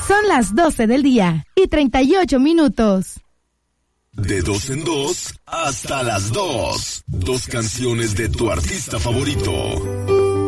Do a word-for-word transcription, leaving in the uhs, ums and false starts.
Son las doce del día y treinta y ocho minutos. De dos en dos hasta las dos. Dos canciones de tu artista favorito.